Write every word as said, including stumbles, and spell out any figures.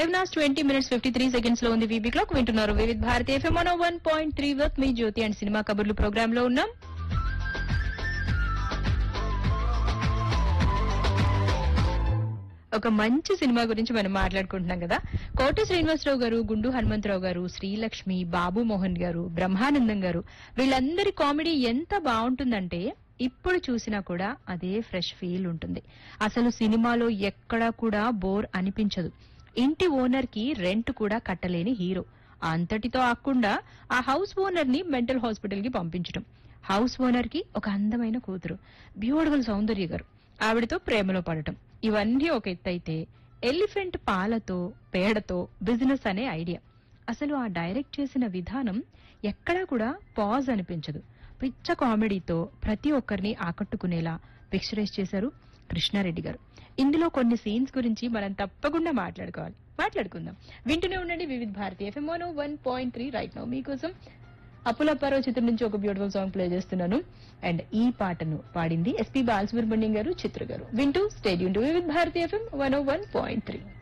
Eleven hours twenty minutes fifty three seconds లో ఉంది VB clock. వింటున్నారు Vividh Bharati FM one point three with me Jyothi and cinema కబుర్లు programme లో ఉన్నాం. ఒక మంచి సినిమా గురించి మనం మాట్లాడుకుంటున్నాం కదా. కోట శ్రీనివాసరావు గారు, గుండు హనుమంతరావు గారు, శ్రీలక్ష్మి, బాబు మోహన్ గారు, బ్రహ్మానందం గారు వీళ్ళందరి కామెడీ ఎంత బాగుంటుందంటే ఇప్పుడు చూసినా కూడా అదే ఫ్రెష్ ఫీల్ ఉంటుంది. అసలు సినిమాలో ఎక్కడా కూడా బోర్ అనిపించదు. ఇంటి ఓనర్ కి రెంట్ కూడా కట్టలేని హీరో. అంతటితో ఆకుండా ఆ హౌస్ ఓనర్ ని మెంటల్ హాస్పిటల్ కి పంపించడం, హౌస్ ఓనర్ కి ఒక అందమైన కూతురు, బ్యూటిఫుల్ సౌందర్య గారు, ఆవిడతో ప్రేమలో పడటం, ఇవన్నీ ఒక ఎత్తైతే ఎలిఫెంట్ పాలతో పేడతో బిజినెస్ అనే ఐడియా. అసలు ఆ డైరెక్ట్ చేసిన విధానం ఎక్కడా కూడా పాజ్ అనిపించదు. పిచ్చ కామెడీతో ప్రతి ఒక్కరిని ఆకట్టుకునేలా పిక్చరైజ్ చేశారు కృష్ణారెడ్డి గారు. ఇందులో కొన్ని సీన్స్ గురించి మనం తప్పకుండా మాట్లాడుకోవాలి, మాట్లాడుకుందాం. వింటూనే ఉండండి Vividh Bharati FM one point three. Right now మీకోసం అప్పులప్పారో చిత్రం నుంచి ఒక బ్యూటిఫుల్ సాంగ్ ప్లే చేస్తున్నాను. అండ్ ఈ పాటను పాడింది ఎస్పీ బాలసుబ్రహ్మణ్యం గారు, చిత్ర గారు. వింటూ stadium to Vividh Bharati FM one point three.